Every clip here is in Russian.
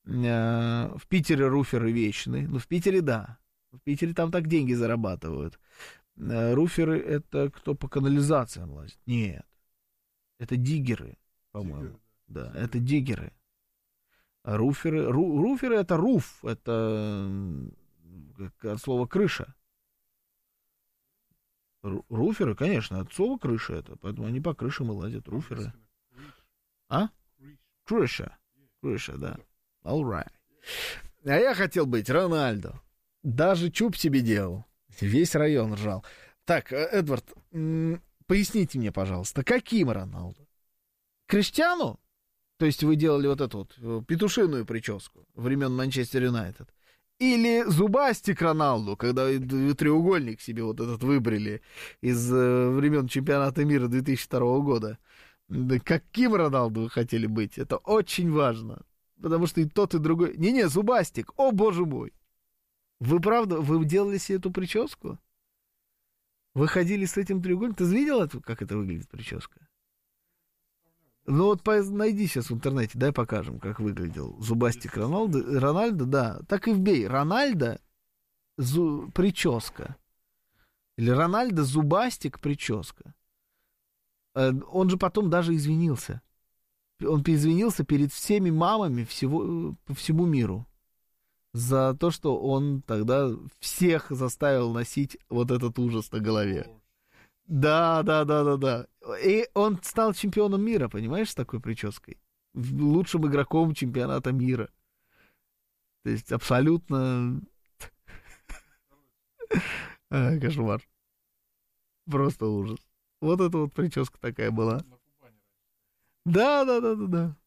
В Питере руферы вечны. Ну, в Питере, да. В Питере там так деньги зарабатывают. Руферы — это кто по канализациям лазит? Нет. Это диггеры, по-моему. Да, это диггеры. А руферы это руф, это от слова крыша. Руферы, конечно, от слова крыша это, поэтому они по крышам и лазят, руферы. А? Крыша. Крыша, да. All right. А я хотел быть Рональдо. Даже чуб себе делал. Весь район ржал. Так, Эдвард, поясните мне, пожалуйста, каким Роналдо? Криштиану? То есть вы делали вот эту вот петушиную прическу времен Манчестер Юнайтед? Или зубастик Роналду, когда вы треугольник себе вот этот выбрали из времен чемпионата мира 2002 года? Каким Роналду вы хотели быть? Это очень важно. Потому что и тот, и другой... Не-не, зубастик, о боже мой. Вы правда, вы делали себе эту прическу? Вы ходили с этим треугольником? Ты видел, как это выглядит прическа? Ну вот найди сейчас в интернете, дай покажем, как выглядел зубастик Рональдо, да, так и вбей, Рональдо прическа, или Рональдо зубастик прическа. Он же потом даже извинился, он извинился перед всеми мамами по всему миру за то, что он тогда всех заставил носить вот этот ужас на голове. Да. И он стал чемпионом мира, понимаешь, с такой прической. Лучшим игроком чемпионата мира. То есть абсолютно... Кошмар. Просто ужас. Вот эта вот прическа такая была. Да.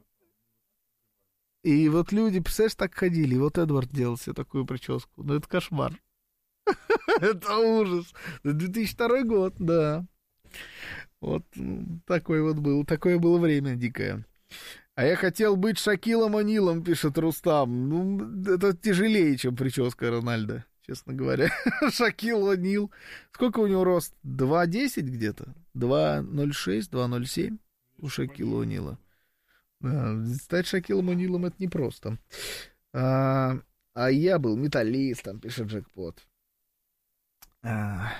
И вот люди, представляешь, так ходили. И вот Эдвард делал себе такую прическу. Ну, это кошмар. Это ужас. 2002 год, да. Вот такое было время дикое. А я хотел быть Шакилом О'Нилом, пишет Рустам. Ну, это тяжелее, чем прическа Рональдо, честно говоря. Шакил О'Нил. Сколько у него рост? 2,10 где-то? 2,06, 2,07 у Шакила О'Нила. Да, стать Шакилом О'Нилом это непросто. А я был металлистом, пишет Джекпот. Так,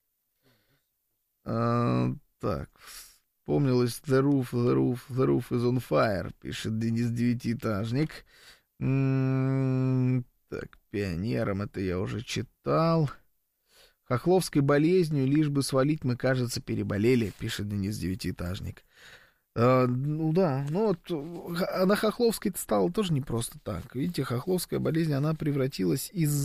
вспомнилось The roof is on fire, пишет Денис Девятиэтажник. Так, пионером это я уже читал. Хохловской болезнью, лишь бы свалить, мы, кажется, переболели, пишет Денис Девятиэтажник. Ну да, ну вот на Хохловской стало тоже не просто так. Видите, Хохловская болезнь, она превратилась из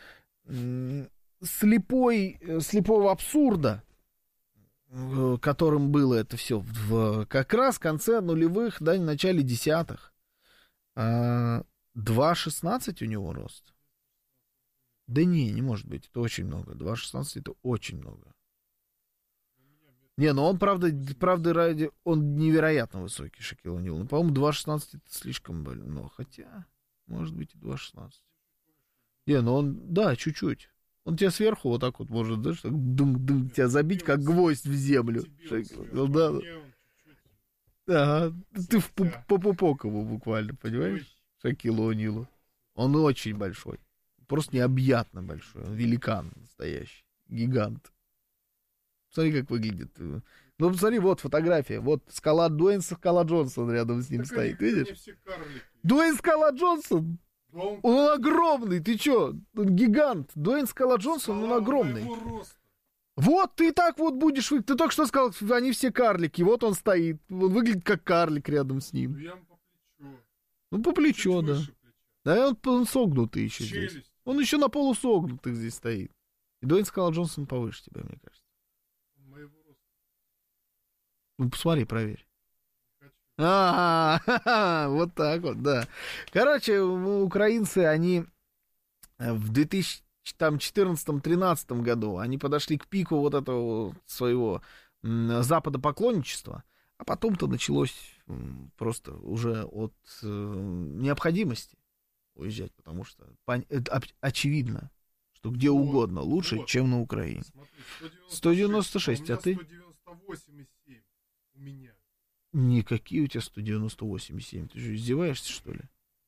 слепого абсурда, которым было это все как раз в конце нулевых, да, в начале десятых. 2,16 у него рост. Да не может быть, это очень много. 2,16 это очень много. Не, ну он, правда, он невероятно высокий, Шакил О'Нил. Ну, по-моему, 2,16 это слишком много. Хотя, может быть, и 2,16. Не, ну он, да, чуть-чуть. Он тебя сверху вот так вот может, знаешь, так дунг-дунг, тебя забить, как гвоздь в землю. Да, ты по пупок его буквально, понимаешь? Шакилу О'Нилу. Он очень большой. Просто необъятно большой. Он великан настоящий. Гигант. Смотри, как выглядит. Ну, посмотри, вот фотография. Вот Дуэйн Скала Джонсон рядом с ним так стоит. Видишь? Дуэйн Скала Джонсон. Он огромный. Ты чё? Он гигант. Дуэйн Скала Джонсон, он огромный. Вот ты и так вот будешь. Ты только что сказал, они все карлики. Вот он стоит. Он выглядит как карлик рядом с ним. Ну, я по плечу. Ну, по плечу, да. Да, он согнутый еще здесь. Он еще на полусогнутых здесь стоит. И Дуэйн Скала Джонсон повыше тебя, мне кажется. Моего роста. Ну, посмотри, проверь. Вот так вот, да. Короче, украинцы, они в 2014-2013 году, они подошли к пику вот этого своего западопоклонничества, а потом-то началось просто уже от необходимости уезжать, потому что очевидно, что где угодно лучше, чем на Украине. Смотри, 196, а ты? 198,7 у меня. Никакие у тебя 198,7. Ты же издеваешься, что ли?